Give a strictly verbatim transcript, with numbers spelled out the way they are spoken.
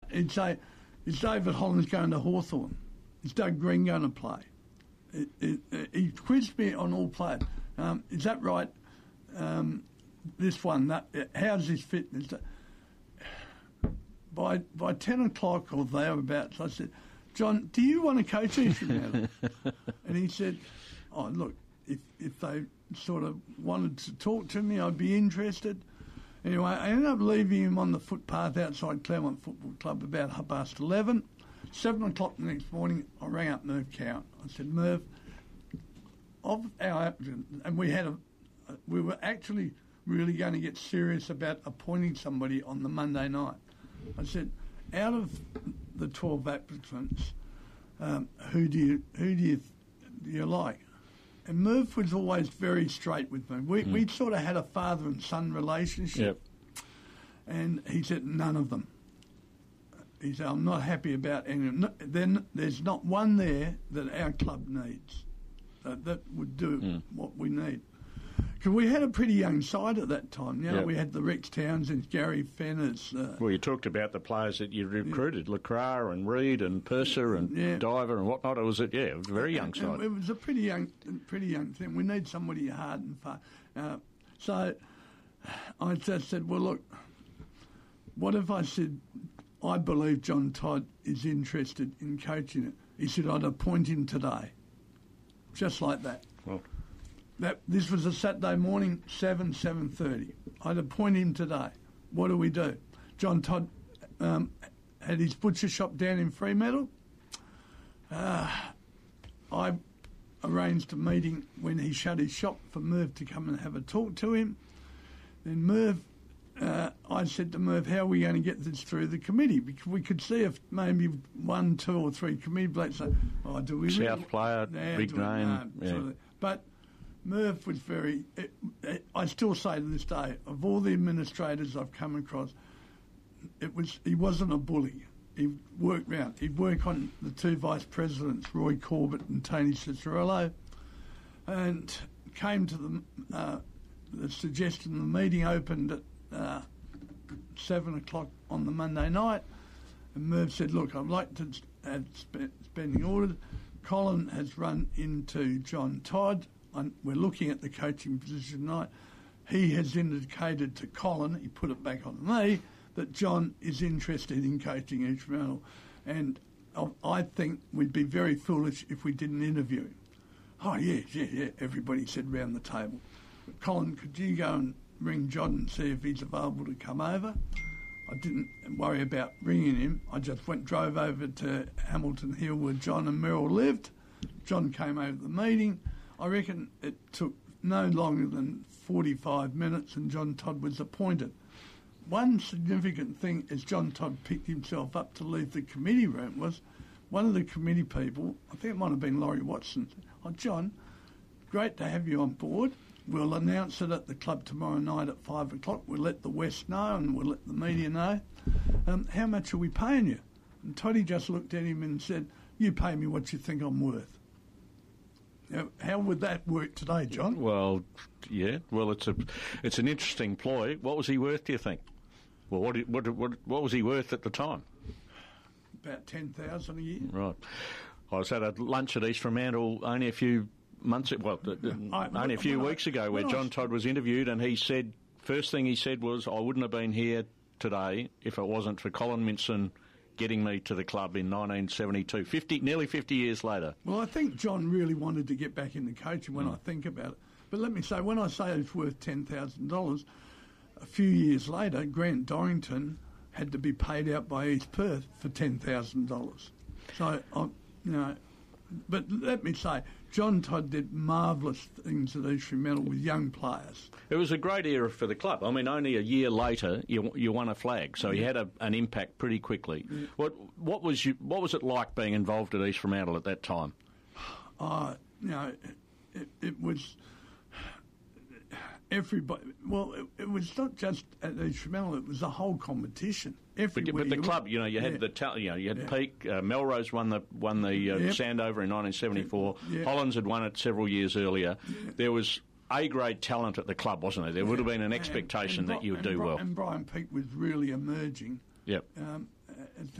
he'd say, is David Hollands going to Hawthorn? Is Doug Green going to play? It, it, it, he quizzed me on all players. Um, is that right? Um, this one, that, how's his fitness? By by ten o'clock or thereabouts, I said, John, do you want to coach East Fremantle? And he said, oh, look, if if they sort of wanted to talk to me, I'd be interested. Anyway, I ended up leaving him on the footpath outside Claremont Football Club about half past eleven. Seven o'clock the next morning, I rang up Merv Cowan. I said, Merv, of our applicants, and we had a, we were actually really going to get serious about appointing somebody on the Monday night. I said, out of the twelve applicants, um, who do you who do you do you like? And Merv was always very straight with me. We mm. we sort of had a father and son relationship, yep. And he said none of them. He said, I'm not happy about any of them. Then there's not one there that our club needs that, that would do mm. what we need. Because we had a pretty young side at that time. You know, yep. We had the Rex Townsend, Gary Fenners. Uh, well, you talked about the players that you recruited, yeah. Lecrae and Reid and Purser and yeah. Diver and whatnot. It was a, yeah, it was a very young side. It was a pretty young, pretty young thing. We need somebody hard and fast. Uh, so I just said, well, look, what if I said, I believe John Todd is interested in coaching it. He said, I'd appoint him today. Just like that. Well, that this was a Saturday morning, seven, seven thirty. I'd appoint him today. What do we do? John Todd um, had his butcher shop down in Fremantle. Uh, I arranged a meeting when he shut his shop for Merv to come and have a talk to him. Then Merv, uh, I said to Merv, how are we going to get this through the committee? Because we could see if maybe one, two or three committee blokes say, oh, do we... South really? Player, nah, big name. No, yeah. sort of, but Merv was very... It, it, I still say to this day, of all the administrators I've come across, it was he wasn't a bully. He worked round. He'd work on the two vice presidents, Roy Corbett and Tony Cicerello, and came to the, uh, the suggestion the meeting opened at uh, seven o'clock on the Monday night, and Merv said, look, I'd like to add sp- spending orders. Colin has run into John Todd. I'm, we're looking at the coaching position tonight. He has indicated to Colin, he put it back on me, that John is interested in coaching East Fremantle, and I, I think we'd be very foolish if we didn't interview him. Oh, yeah, yeah, yeah, everybody said round the table. But Colin, could you go and ring John and see if he's available to come over? I didn't worry about ringing him. I just went, drove over to Hamilton Hill where John and Merrill lived. John came over to the meeting. I reckon it took no longer than forty-five minutes and John Todd was appointed. One significant thing as John Todd picked himself up to leave the committee room was one of the committee people, I think it might have been Laurie Watson, said, oh, John, great to have you on board. We'll announce it at the club tomorrow night at five o'clock. We'll let the West know and we'll let the media know. Um, how much are we paying you? And Toddy just looked at him and said, you pay me what you think I'm worth. Now, how would that work today, John? Well, yeah. Well, it's a it's an interesting ploy. What was he worth, do you think? Well, what what what, what was he worth at the time? About ten thousand a year. Right. I was at a lunch at East Fremantle only a few months, well, I, only a few weeks I, ago, where John was, Todd was interviewed, and he said, first thing he said was, I wouldn't have been here today if it wasn't for Colin Minson getting me to the club in nineteen seventy-two, fifty, nearly fifty years later. Well, I think John really wanted to get back into coaching when mm. I think about it. But let me say, when I say it's worth ten thousand dollars, a few years later, Grant Dorrington had to be paid out by East Perth for ten thousand dollars. So, I, you know, but let me say, John Todd did marvellous things at East Fremantle with young players. It was a great era for the club. I mean, only a year later, you you won a flag, so yeah. he had a, an impact pretty quickly. Yeah. What what was you what was it like being involved at East Fremantle at that time? Uh, you know, it, it was everybody. Well, it, it was not just at East Fremantle; it was a whole competition. But, but the you club, you know, you had yeah. the ta- you know, you had yeah. Peak. Uh, Melrose won the won the uh, yep. Sandover in nineteen seventy-four. Yep. Hollands had won it several years earlier. Yep. There was A-grade talent at the club, wasn't there? There would have been an expectation and, and, that you would do and, well. And Brian Peak was really emerging. Yep. Um,